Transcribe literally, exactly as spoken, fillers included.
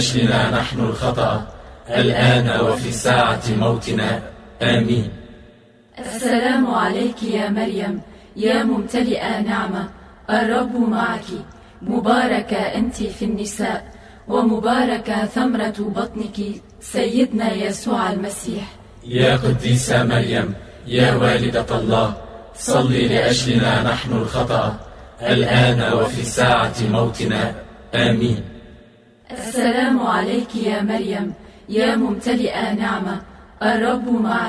أجلنا نحن الخطأ الآن وفي ساعة موتنا. آمين. السلام عليك يا مريم يا ممتلئة نعمة، الرب معك، مباركة أنت في النساء، ومباركة ثمرة بطنك سيدنا يسوع المسيح. يا قديسة مريم يا والدة الله، صلي لأجلنا نحن الخطأ الآن وفي ساعة موتنا. آمين. السلام عليك يا مريم يا ممتلئة نعمة، الرب معك،